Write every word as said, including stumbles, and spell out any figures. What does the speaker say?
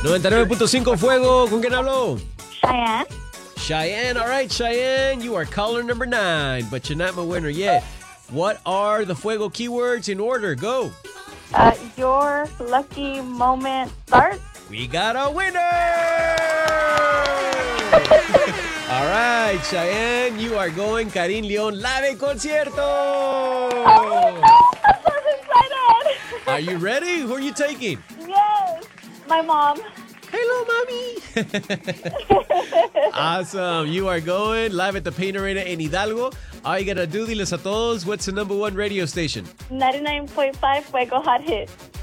noventa y nueve punto cinco Fuego. ¿Con quién hablo? Cheyenne. Cheyenne. All right, Cheyenne. You are caller number nine, but you're not my winner yet. What are the Fuego keywords in order? Go. Uh, your lucky moment starts. We got a winner! All right, Cheyenne, you are going Karin León Live Concierto! Oh, no, I'm so excited! Are you ready? Who are you taking? Yes, my mom. Hello, mommy! Awesome. You are going live at the Pain Arena in Hidalgo. All you gotta do, diles a todos, what's the number one radio station? ninety-nine point five Fuego Hot Hit.